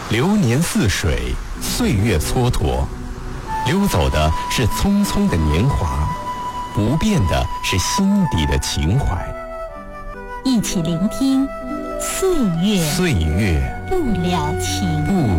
流年似水，岁月蹉跎，溜走的是匆匆的年华，不变的是心底的情怀。 一起聆听岁月不了情。